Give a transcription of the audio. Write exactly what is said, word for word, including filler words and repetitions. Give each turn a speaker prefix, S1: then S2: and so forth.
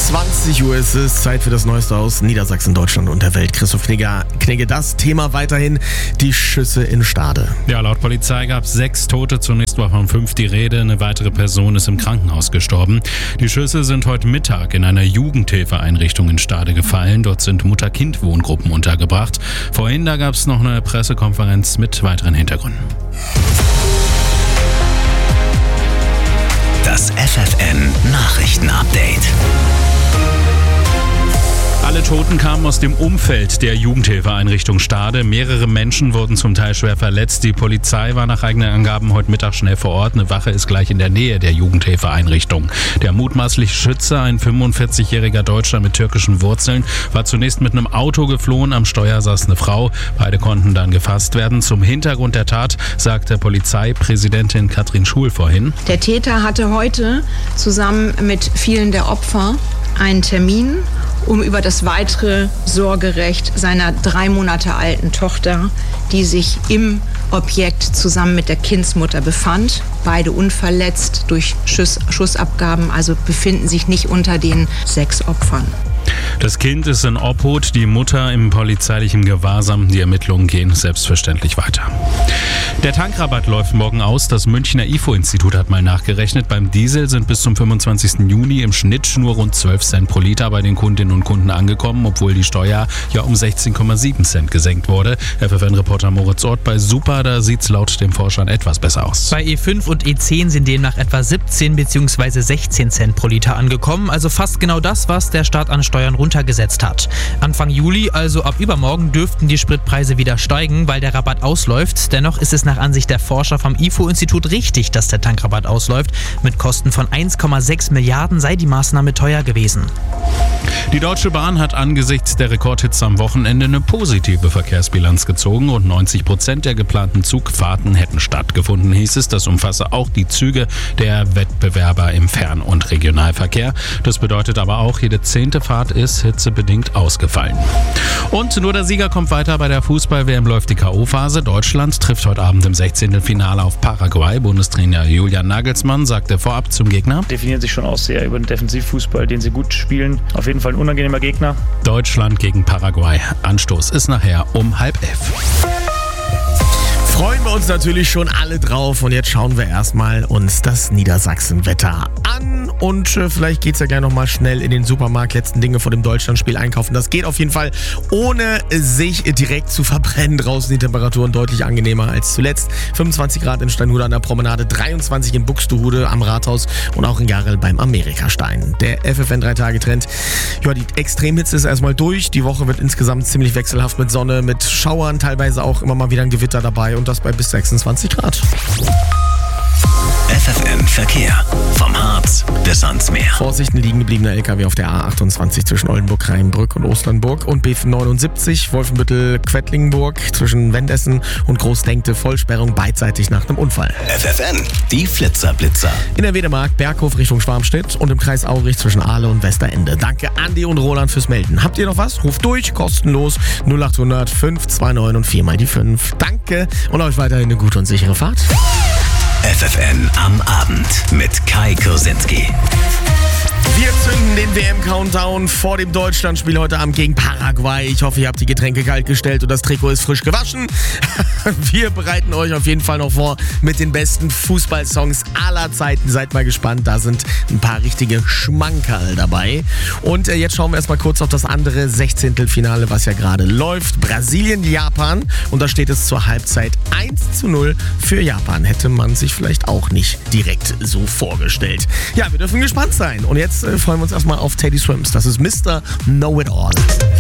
S1: zwanzig Uhr ist es, Zeit für das Neueste aus Niedersachsen, Deutschland und der Welt. Christoph Knigge, Knigge, das Thema weiterhin, die Schüsse in Stade.
S2: Ja, laut Polizei gab es sechs Tote, zunächst war von fünf die Rede, eine weitere Person ist im Krankenhaus gestorben. Die Schüsse sind heute Mittag in einer Jugendhilfeeinrichtung in Stade gefallen, dort sind Mutter-Kind-Wohngruppen untergebracht. Vorhin, da gab es noch eine Pressekonferenz mit weiteren Hintergründen.
S3: Das F F N Nachrichten-Update.
S2: Alle Toten kamen aus dem Umfeld der Jugendhilfeeinrichtung Stade. Mehrere Menschen wurden zum Teil schwer verletzt. Die Polizei war nach eigenen Angaben heute Mittag schnell vor Ort. Eine Wache ist gleich in der Nähe der Jugendhilfeeinrichtung. Der mutmaßliche Schütze, ein fünfundvierzigjähriger Deutscher mit türkischen Wurzeln, war zunächst mit einem Auto geflohen. Am Steuer saß eine Frau. Beide konnten dann gefasst werden. Zum Hintergrund der Tat sagte Polizeipräsidentin Katrin Schul vorhin:
S4: Der Täter hatte heute zusammen mit vielen der Opfer einen Termin, um über das weitere Sorgerecht seiner drei Monate alten Tochter, die sich im Objekt zusammen mit der Kindsmutter befand, beide unverletzt durch Schuss, Schussabgaben, also befinden sich nicht unter den sechs Opfern.
S2: Das Kind ist in Obhut, die Mutter im polizeilichen Gewahrsam. Die Ermittlungen gehen selbstverständlich weiter. Der Tankrabatt läuft morgen aus. Das Münchner I F O-Institut hat mal nachgerechnet. Beim Diesel sind bis zum fünfundzwanzigsten Juni im Schnitt nur rund zwölf Cent pro Liter bei den Kundinnen und Kunden angekommen, obwohl die Steuer ja um sechzehn Komma sieben Cent gesenkt wurde. F F N-Reporter Moritz Ort bei Super, da sieht es laut den Forschern etwas besser aus.
S5: Bei E fünf und E zehn sind demnach etwa siebzehn bzw. sechzehn Cent pro Liter angekommen. Also fast genau das, was der Staat an Steuern runtergesetzt hat. Anfang Juli, also ab übermorgen, dürften die Spritpreise wieder steigen, weil der Rabatt ausläuft. Dennoch ist es nach Ansicht der Forscher vom I F O-Institut richtig, dass der Tankrabatt ausläuft. Mit Kosten von eins Komma sechs Milliarden sei die Maßnahme teuer gewesen.
S2: Die Deutsche Bahn hat angesichts der Rekordhitze am Wochenende eine positive Verkehrsbilanz gezogen. Rund neunzig Prozent der geplanten Zugfahrten hätten stattgefunden, hieß es. Das umfasse auch die Züge der Wettbewerber im Fern- und Regionalverkehr. Das bedeutet aber auch, jede zehnte Fahrt ist hitzebedingt ausgefallen. Und nur der Sieger kommt weiter. Bei der Fußball-W M läuft die K O-Phase. Deutschland trifft heute Abend im Sechzehntelfinale auf Paraguay. Bundestrainer Julian Nagelsmann sagte vorab zum Gegner:
S6: Definieren sich schon auch sehr über den Defensivfußball, den sie gut spielen. Auf jeden Fall ein unangenehmer Gegner.
S2: Deutschland gegen Paraguay. Anstoß ist nachher um halb elf.
S1: Freuen wir uns natürlich schon alle drauf und jetzt schauen wir erstmal uns das Niedersachsen-Wetter an und äh, vielleicht geht's ja gleich nochmal schnell in den Supermarkt, letzten Dinge vor dem Deutschlandspiel einkaufen. Das geht auf jeden Fall, ohne sich direkt zu verbrennen. Draußen die Temperaturen deutlich angenehmer als zuletzt. fünfundzwanzig Grad in Steinhude an der Promenade, dreiundzwanzig in Buxtehude am Rathaus und auch in Garrel beim Amerikastein. Der F F N drei Tage Trend. Ja, die Extremhitze ist erstmal durch. Die Woche wird insgesamt ziemlich wechselhaft mit Sonne, mit Schauern, teilweise auch immer mal wieder ein Gewitter dabei und das bei bis sechsundzwanzig Grad.
S3: F F N Verkehr. Vom Harz bis ans Meer.
S1: Vorsichten, liegen gebliebener L K W auf der A achtundzwanzig zwischen Oldenburg, Rheinbrück und Osternburg und B neunundsiebzig Wolfenbüttel-Quedlingenburg zwischen Wendessen und Großdenkte. Vollsperrung beidseitig nach einem Unfall.
S3: F F N, die Flitzer-Blitzer.
S1: In der Wedemark, Berghof Richtung Schwarmstedt und im Kreis Aurich zwischen Ahle und Westerende. Danke Andi und Roland fürs Melden. Habt ihr noch was? Ruft durch, kostenlos null achthundert fünf zwei neun und vier mal die fünf. Danke und euch weiterhin eine gute und sichere Fahrt.
S3: F F N am Abend mit Kai Kursinski.
S1: Wir zünden den W M-Countdown vor dem Deutschlandspiel heute Abend gegen Paraguay. Ich hoffe, ihr habt die Getränke kalt gestellt und das Trikot ist frisch gewaschen. Wir bereiten euch auf jeden Fall noch vor mit den besten Fußballsongs aller Zeiten. Seid mal gespannt, da sind ein paar richtige Schmankerl dabei. Und äh, jetzt schauen wir erstmal kurz auf das andere Sechzehntelfinale, was ja gerade läuft. Brasilien, Japan. Und da steht es zur Halbzeit eins zu null für Japan. Hätte man sich vielleicht auch nicht direkt so vorgestellt. Ja, wir dürfen gespannt sein. Und jetzt äh, freuen wir uns erstmal auf Teddy Swims. Das ist Mister Know-It-All.